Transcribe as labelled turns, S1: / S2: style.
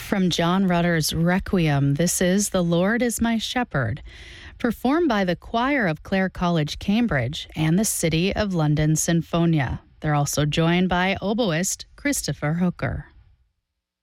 S1: From John Rutter's Requiem, this is The Lord is My Shepherd, performed by the choir of Clare College, Cambridge, and the City of London Sinfonia. They're also joined by oboist Christopher Hooker.